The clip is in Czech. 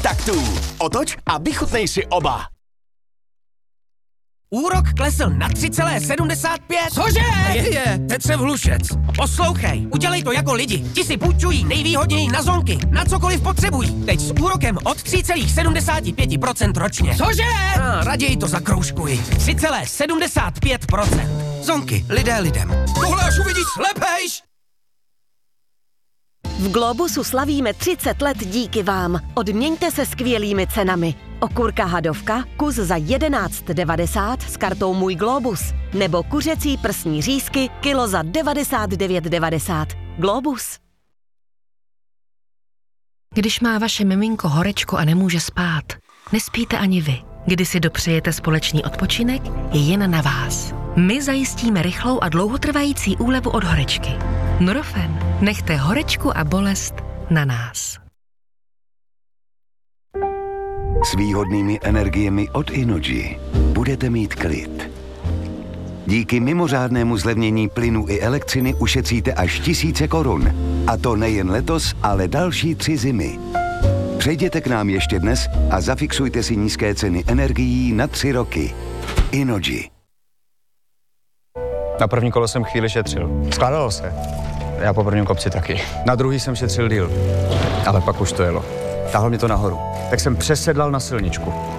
taktů. Otoč a vychutnej si oba. Úrok klesl na 3,75. Cože? Je, teď se vhlušec. Poslouchej, udělej to jako lidi. Ti si půjčují nejvýhodněji na zonky, na cokoliv potřebují. Teď s úrokem od 3,75% ročně. Cože? Raději to zakroužkuj. 3,75%. Zonky, lidé lidem. Tohle až uvidíš, slepejš! V Globusu slavíme 30 let díky vám. Odměňte se skvělými cenami. Okurka hadovka, kus za 11,90 s kartou Můj Globus. Nebo kuřecí prsní řízky, kilo za 99,90. Globus. Když má vaše miminko horečku a nemůže spát, nespíte ani vy. Když si dopřejete společný odpočinek, je jen na vás. My zajistíme rychlou a dlouhotrvající úlevu od horečky. Nurofen. Nechte horečku a bolest na nás. S výhodnými energiemi od Innogy budete mít klid. Díky mimořádnému zlevnění plynu i elektřiny ušetříte až 1000 korun. A to nejen letos, ale další 3 zimy. Přejděte k nám ještě dnes a zafixujte si nízké ceny energií na 3 roky. Innogy. Na první kolo jsem chvíli šetřil. Skládalo se. Já po prvním kopci taky. Na druhý jsem šetřil díl. Ale pak už to jelo. Táhlo mě to nahoru. Tak jsem přesedlal na silničku.